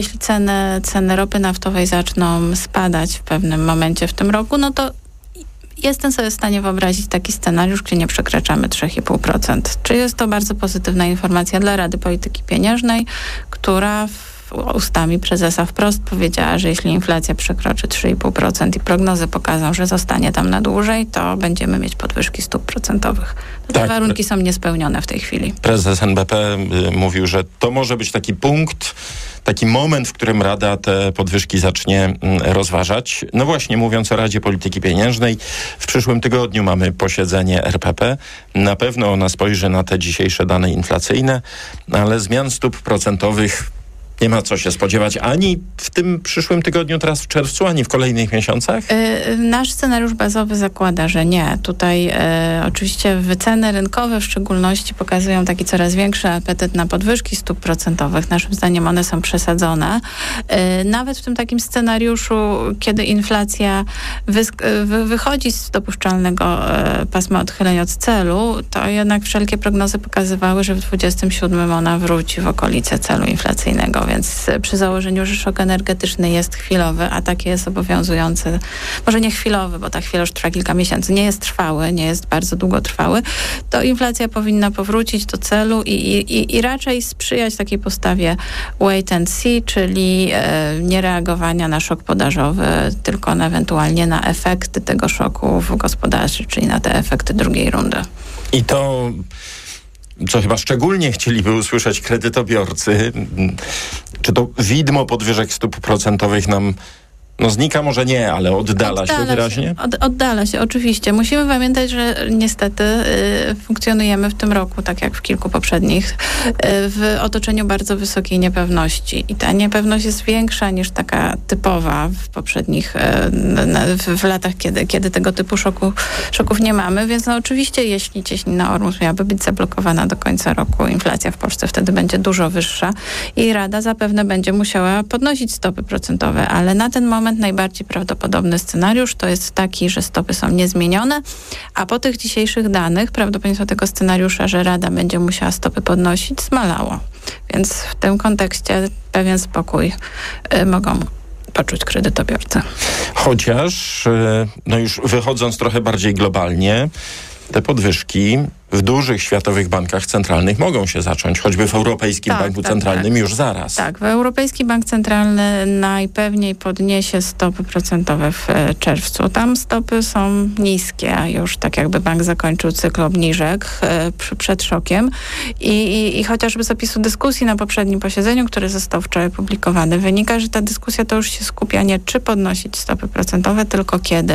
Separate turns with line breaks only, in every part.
Jeśli ceny ropy naftowej zaczną spadać w pewnym momencie w tym roku, no to jestem sobie w stanie wyobrazić taki scenariusz, gdzie nie przekraczamy 3,5%. Czy jest to bardzo pozytywna informacja dla Rady Polityki Pieniężnej, która ustami prezesa wprost powiedziała, że jeśli inflacja przekroczy 3,5% i prognozy pokażą, że zostanie tam na dłużej, to będziemy mieć podwyżki stóp procentowych. Te warunki są niespełnione w tej chwili.
Prezes NBP mówił, że to może być taki punkt, taki moment, w którym Rada te podwyżki zacznie rozważać. No właśnie, mówiąc o Radzie Polityki Pieniężnej, w przyszłym tygodniu mamy posiedzenie RPP. Na pewno ona spojrzy na te dzisiejsze dane inflacyjne, ale zmian stóp procentowych nie ma co się spodziewać ani w tym przyszłym tygodniu, teraz w czerwcu, ani w kolejnych miesiącach?
Nasz scenariusz bazowy zakłada, że nie. Tutaj oczywiście wyceny rynkowe w szczególności pokazują taki coraz większy apetyt na podwyżki stóp procentowych. Naszym zdaniem one są przesadzone. Nawet w tym takim scenariuszu, kiedy inflacja wychodzi z dopuszczalnego pasma odchyleń od celu, to jednak wszelkie prognozy pokazywały, że w 27 ona wróci w okolice celu inflacyjnego. Więc przy założeniu, że szok energetyczny jest chwilowy, a taki jest obowiązujący, może nie chwilowy, bo ta chwila już trwa kilka miesięcy, nie jest trwały, nie jest bardzo długotrwały, to inflacja powinna powrócić do celu i raczej sprzyjać takiej postawie wait and see, czyli niereagowania na szok podażowy, tylko ewentualnie na efekty tego szoku gospodarczego, czyli na te efekty drugiej rundy.
I to, co chyba szczególnie chcieliby usłyszeć kredytobiorcy, czy to widmo podwyżek stóp procentowych nam znika, może nie, ale oddala się wyraźnie?
Oddala się, oczywiście. Musimy pamiętać, że niestety funkcjonujemy w tym roku, tak jak w kilku poprzednich, w otoczeniu bardzo wysokiej niepewności. I ta niepewność jest większa niż taka typowa w poprzednich, w latach, kiedy tego typu szoków nie mamy. Więc oczywiście, jeśli cieśnina Ormus miałaby być zablokowana do końca roku, inflacja w Polsce wtedy będzie dużo wyższa i Rada zapewne będzie musiała podnosić stopy procentowe, ale na ten moment najbardziej prawdopodobny scenariusz to jest taki, że stopy są niezmienione, a po tych dzisiejszych danych prawdopodobieństwo tego scenariusza, że Rada będzie musiała stopy podnosić, zmalało. Więc w tym kontekście pewien spokój mogą poczuć kredytobiorcy.
Chociaż, już wychodząc trochę bardziej globalnie, te podwyżki w dużych światowych bankach centralnych mogą się zacząć, choćby w Europejskim Banku Centralnym już zaraz.
Tak, w Europejski Bank Centralny najpewniej podniesie stopy procentowe w czerwcu. Tam stopy są niskie, już tak jakby bank zakończył cykl obniżek przed szokiem i chociażby z opisu dyskusji na poprzednim posiedzeniu, który został wczoraj publikowany, wynika, że ta dyskusja to już się skupia nie czy podnosić stopy procentowe, tylko kiedy.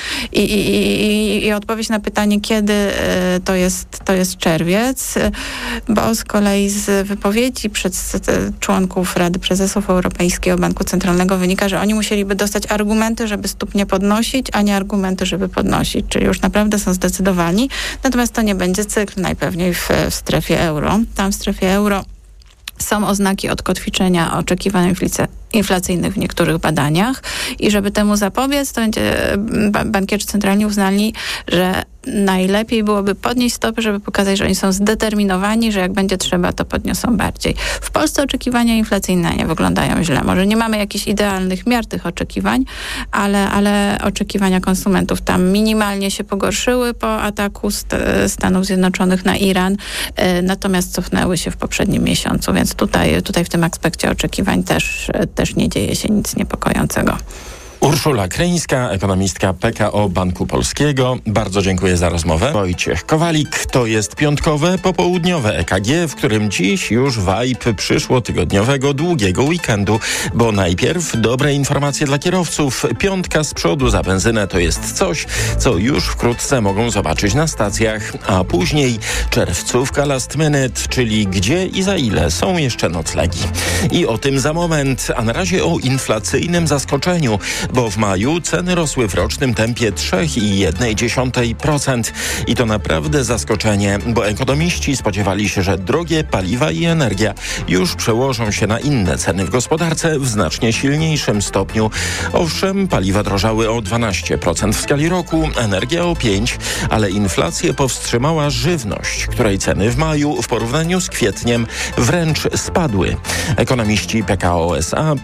I odpowiedź na pytanie, kiedy to jest czerwiec, bo z kolei z wypowiedzi członków Rady Prezesów Europejskiego Banku Centralnego wynika, że oni musieliby dostać argumenty, żeby stóp nie podnosić, a nie argumenty, żeby podnosić. Czyli już naprawdę są zdecydowani. Natomiast to nie będzie cykl najpewniej w strefie euro. Tam w strefie euro są oznaki odkotwiczenia oczekiwań inflacyjnych w niektórych badaniach i żeby temu zapobiec, to bankierzy centralni uznali, że najlepiej byłoby podnieść stopy, żeby pokazać, że oni są zdeterminowani, że jak będzie trzeba, to podniosą bardziej. W Polsce oczekiwania inflacyjne nie wyglądają źle. Może nie mamy jakichś idealnych miar tych oczekiwań, ale oczekiwania konsumentów tam minimalnie się pogorszyły po ataku Stanów Zjednoczonych na Iran, natomiast cofnęły się w poprzednim miesiącu, więc tutaj w tym aspekcie oczekiwań też nie dzieje się nic niepokojącego.
Urszula Kryńska, ekonomistka PKO Banku Polskiego. Bardzo dziękuję za rozmowę. Wojciech Kowalik, to jest piątkowe, popołudniowe EKG, w którym dziś już vibe przyszłotygodniowego, długiego weekendu, bo najpierw dobre informacje dla kierowców. Piątka z przodu za benzynę to jest coś, co już wkrótce mogą zobaczyć na stacjach, a później czerwcówka last minute, czyli gdzie i za ile są jeszcze noclegi. I o tym za moment, a na razie o inflacyjnym zaskoczeniu, bo w maju ceny rosły w rocznym tempie 3,1%. I to naprawdę zaskoczenie, bo ekonomiści spodziewali się, że drogie paliwa i energia już przełożą się na inne ceny w gospodarce w znacznie silniejszym stopniu. Owszem, paliwa drożały o 12% w skali roku, energia o 5%, ale inflację powstrzymała żywność, której ceny w maju w porównaniu z kwietniem wręcz spadły. Ekonomiści PKO SA